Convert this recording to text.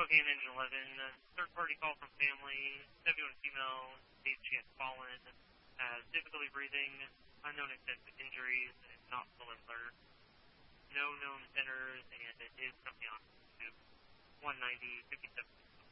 Spokane Engine 11, third-party call from family, 71 female, states she had fallen, has difficulty breathing, unknown extensive injuries, and not fully alert. No known centers, and it is company on 190, 57.